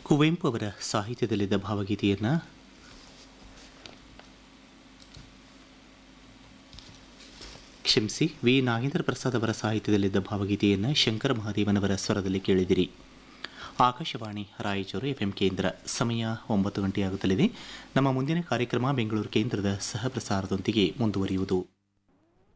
ಕುವೆಂಪು ಅವರ ಸಾಹಿತ್ಯದಲ್ಲಿದ್ದ ಭಾವಗೀತೆಯನ್ನು ಕ್ಷಮಿಸಿ ವಿ ನಾಗೇಂದ್ರ ಪ್ರಸಾದ್ ಅವರ ಸಾಹಿತ್ಯದಲ್ಲಿದ್ದ ಭಾವಗೀತೆಯನ್ನು ಶಂಕರ ಮಹಾದೇವನವರ ಸ್ವರದಲ್ಲಿ ಕೇಳಿದಿರಿ. ಆಕಾಶವಾಣಿ ರಾಯಚೂರು ಎಫ್ಎಂ ಕೇಂದ್ರ. ಸಮಯ 9 ಗಂಟೆಯಾಗುತ್ತಲಿದೆ. ನಮ್ಮ ಮುಂದಿನ ಕಾರ್ಯಕ್ರಮ ಬೆಂಗಳೂರು ಕೇಂದ್ರದ ಸಹ ಪ್ರಸಾರದೊಂದಿಗೆ ಮುಂದುವರಿಯುವುದು.